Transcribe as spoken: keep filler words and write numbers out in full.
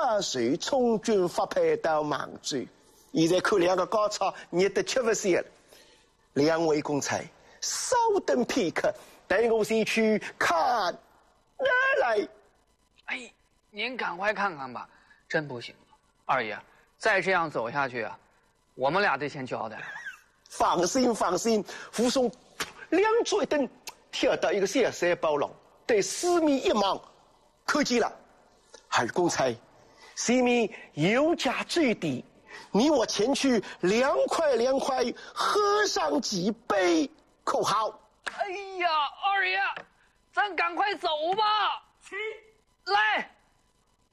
打算从军发配到满洲。现在看两个高潮热得吃不消了。两位公差，稍等片刻，带我先去看哪来。 哎，您赶快看看吧，真不行了，二爷，再这样走下去啊，我们俩得先交代了。 放心放心，武松两脚一蹬，跳到一个小山包上，对四面一望，看见了，二公差，前面有家追敌。你我前去，凉快凉快，喝上几杯，可好？ 哎呀，二爷，咱赶快走吧。去，来。